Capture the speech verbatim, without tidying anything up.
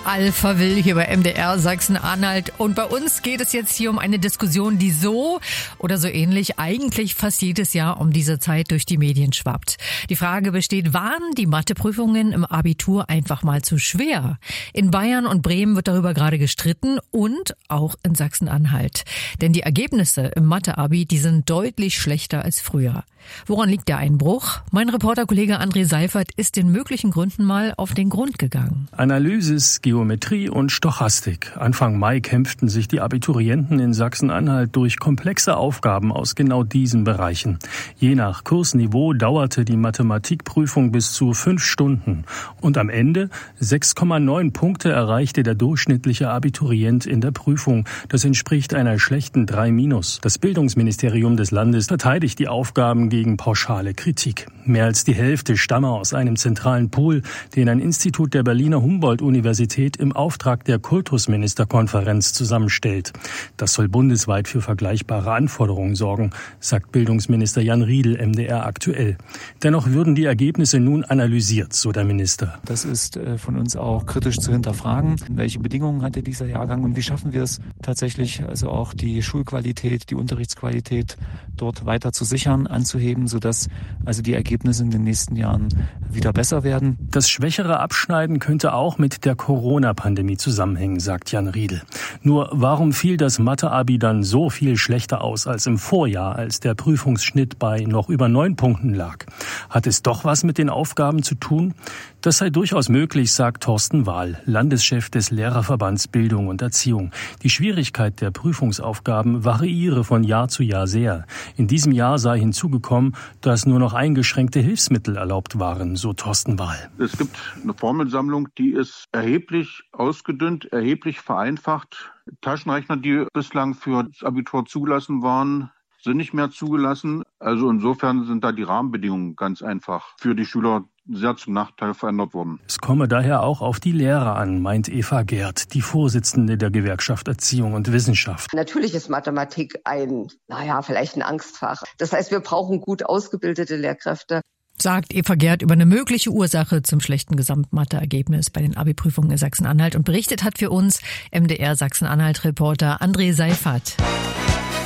Alpha Will hier bei M D R Sachsen-Anhalt. Und bei uns geht es jetzt hier um eine Diskussion, die so oder so ähnlich eigentlich fast jedes Jahr um diese Zeit durch die Medien schwappt. Die Frage besteht, waren die Matheprüfungen im Abitur einfach mal zu schwer? In Bayern und Bremen wird darüber gerade gestritten und auch in Sachsen-Anhalt. Denn die Ergebnisse im Mathe-Abi, die sind deutlich schlechter als früher. Woran liegt der Einbruch? Mein Reporterkollege André Seifert ist den möglichen Gründen mal auf den Grund gegangen. Analysis, Geometrie und Stochastik. Anfang Mai kämpften sich die Abiturienten in Sachsen-Anhalt durch komplexe Aufgaben aus genau diesen Bereichen. Je nach Kursniveau dauerte die Mathematikprüfung bis zu fünf Stunden. Und am Ende sechs Komma neun Punkte erreichte der durchschnittliche Abiturient in der Prüfung. Das entspricht einer schlechten drei minus. Das Bildungsministerium des Landes verteidigt die Aufgaben gegen pauschale Kritik. Mehr als die Hälfte stamme aus einem zentralen Pool, den ein Institut der Berliner Humboldt-Universität im Auftrag der Kultusministerkonferenz zusammenstellt. Das soll bundesweit für vergleichbare Anforderungen sorgen, sagt Bildungsminister Jan Riedel M D R aktuell. Dennoch würden die Ergebnisse nun analysiert, so der Minister. Das ist von uns auch kritisch zu hinterfragen. Welche Bedingungen hatte dieser Jahrgang und wie schaffen wir es tatsächlich, also auch die Schulqualität, die Unterrichtsqualität dort weiter zu sichern, anzuheben, sodass also die Ergebnisse in den nächsten Jahren wieder besser werden. Das schwächere Abschneiden könnte auch mit der Corona-Pandemie zusammenhängen, sagt Jan Riedel. Nur warum fiel das Mathe-Abi dann so viel schlechter aus als im Vorjahr, als der Prüfungsschnitt bei noch über neun Punkten lag? Hat es doch was mit den Aufgaben zu tun? Das sei durchaus möglich, sagt Thorsten Wahl, Landeschef des Lehrerverbands Bildung und Erziehung. Die Schwierigkeit der Prüfungsaufgaben variiere von Jahr zu Jahr sehr. In diesem Jahr sei hinzugekommen, dass nur noch eingeschränkte Hilfsmittel erlaubt waren, so Thorsten Wahl. Es gibt eine Formelsammlung, die ist erheblich ausgedünnt, erheblich vereinfacht. Taschenrechner, die bislang für das Abitur zugelassen waren, sind nicht mehr zugelassen. Also insofern sind da die Rahmenbedingungen ganz einfach für die Schüler sehr zum Nachteil verändert worden. Es komme daher auch auf die Lehrer an, meint Eva Gerd, die Vorsitzende der Gewerkschaft Erziehung und Wissenschaft. Natürlich ist Mathematik ein, naja, vielleicht ein Angstfach. Das heißt, wir brauchen gut ausgebildete Lehrkräfte. Sagt Eva Gerd über eine mögliche Ursache zum schlechten Gesamtmathe-Ergebnis bei den Abi-Prüfungen in Sachsen-Anhalt. Und berichtet hat für uns M D R Sachsen-Anhalt-Reporter André Seifert.